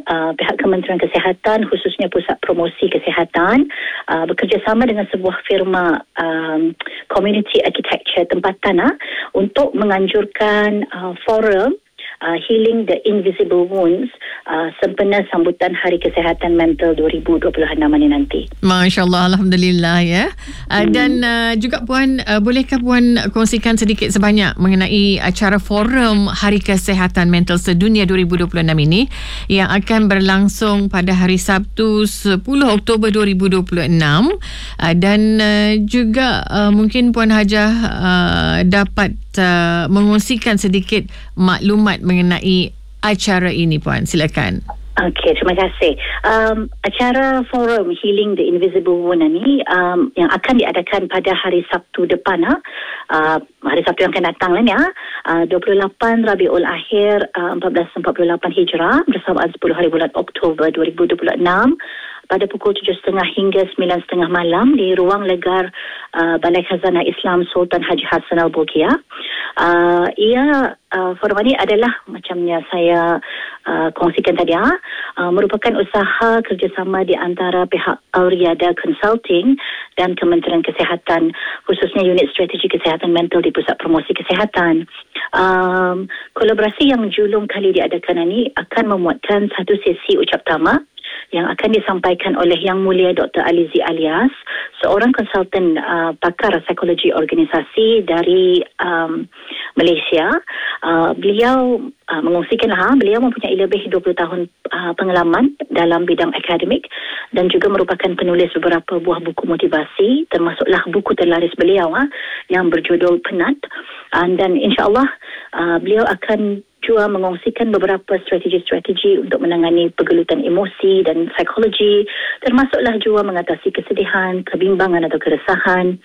pihak Kementerian Kesihatan, khususnya Pusat Promosi Kesihatan, bekerjasama dengan sebuah firma community architecture tempatan untuk menganjurkan forum Healing the Invisible Wounds sempena sambutan Hari Kesihatan Mental 2026 ini nanti. Masya Allah, Alhamdulillah ya. Dan juga Puan, bolehkah Puan kongsikan sedikit sebanyak mengenai acara Forum Hari Kesihatan Mental Sedunia 2026 ini yang akan berlangsung pada hari Sabtu 10 Oktober 2026, dan juga mungkin Puan Hajah dapat mengongsikan sedikit maklumat mengenai acara ini, Puan. Silakan. Okey, terima kasih. Acara Forum Healing the Invisible Wound ini yang akan diadakan pada hari Sabtu depan, hari Sabtu yang akan datang lah ya, 28 Rabiul Akhir 1448 Hijrah bersamaan 10 hari bulan Oktober 2026 pada pukul 7.30 hingga 9.30 malam di Ruang Legar Balai Khazanah Islam Sultan Haji Hassan Al-Bolkiah. Forum ini adalah macamnya saya kongsikan tadi, merupakan usaha kerjasama di antara pihak Al-Riyada Consulting dan Kementerian Kesihatan, khususnya Unit Strategi Kesihatan Mental di Pusat Promosi Kesihatan. Kolaborasi yang julung kali diadakan ini akan memuatkan satu sesi ucap tama yang akan disampaikan oleh Yang Mulia Dr. Alizi Alias, seorang konsultan pakar psikologi organisasi dari Malaysia. Beliau mengongsikan beliau mempunyai lebih 20 tahun pengalaman dalam bidang akademik dan juga merupakan penulis beberapa buah buku motivasi, termasuklah buku terlaris beliau yang berjudul Penat, dan insya-Allah beliau akan juga mengongsikan beberapa strategi-strategi untuk menangani pergelutan emosi dan psikologi, termasuklah juga mengatasi kesedihan, kebimbangan atau keresahan,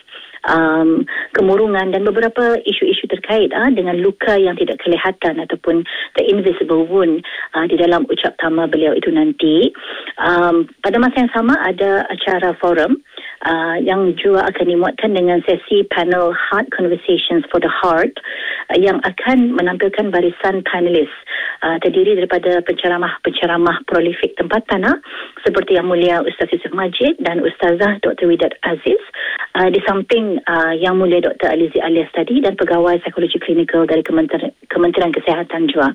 kemurungan dan beberapa isu-isu terkait dengan luka yang tidak kelihatan ataupun the invisible wound di dalam ucap tama beliau itu nanti. Pada masa yang sama ada acara forum yang juga akan dimuatkan dengan sesi panel Heart Conversations for the Heart yang akan menampilkan barisan panelis terdiri daripada penceramah-penceramah prolifik tempatan seperti Yang Mulia Ustaz Yusuf Majid dan Ustazah Dr. Widat Aziz, di samping Yang Mulia Dr. Alizi Alias tadi dan pegawai psikologi klinikal dari Kementerian Kesihatan juga.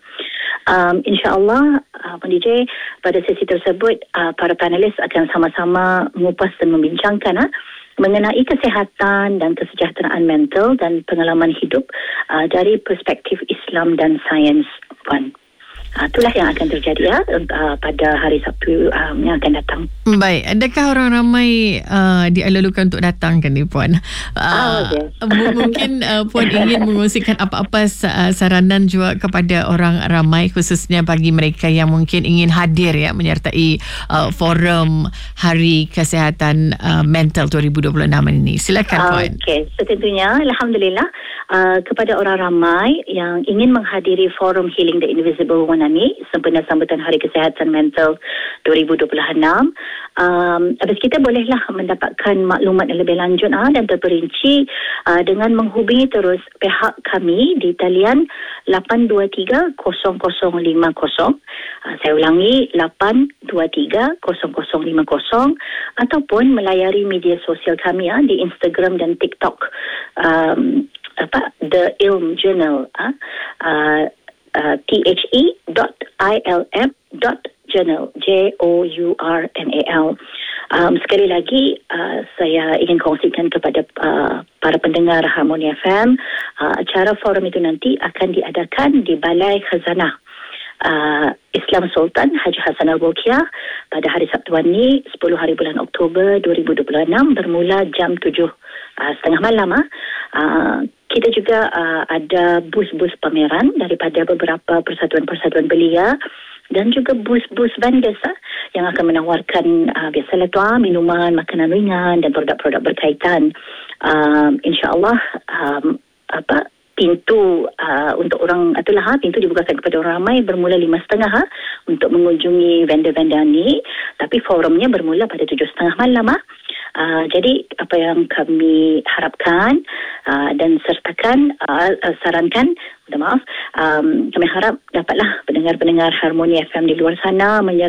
InsyaAllah DJ, pada sesi tersebut para panelis akan sama-sama mengupas dan membincangkan mengenai kesihatan dan kesejahteraan mental dan pengalaman hidup dari perspektif Islam dan sains, Puan. Itulah yang akan terjadi pada hari Sabtu yang akan datang. Baik, adakah orang ramai dialulukan untuk datang kan ni, Puan? Yes. Mungkin Puan ingin mengongsikan apa-apa saranan juga kepada orang ramai, khususnya bagi mereka yang mungkin ingin hadir menyertai Forum Hari Kesihatan Mental 2026 ini. Silakan, Puan. Okey, tentunya Alhamdulillah kepada orang ramai yang ingin menghadiri Forum Healing the Invisible One ini sempena sambutan Hari Kesihatan Mental 2026, habis kita bolehlah mendapatkan maklumat yang lebih lanjut dan terperinci dengan menghubungi terus pihak kami di talian 823-0050. Saya ulangi, 823-0050, ataupun melayari media sosial kami di Instagram dan TikTok, The Ilm Journal, the.ilm.journal, JOURNAL. Sekali lagi saya ingin kongsikan kepada para pendengar Harmony FM, acara forum itu nanti akan diadakan di Balai Khazanah Islam Sultan Haji Hassan Al-Bolkiah pada hari Sabtu ini 10 hari bulan Oktober 2026 bermula jam 7:30 malam. Kita juga ada bus-bus pameran daripada beberapa persatuan-persatuan belia dan juga bus-bus vendors yang akan menawarkan biasalah minuman, makanan ringan dan produk-produk berkaitan. InsyaAllah pintu untuk orang pintu dibukakan kepada orang ramai bermula 5.30 untuk mengunjungi vendor-vendor ni, tapi forumnya bermula pada 7.30 malam. Jadi apa yang kami harapkan dan sarankan, kami harap dapatlah pendengar-pendengar Harmony FM di luar sana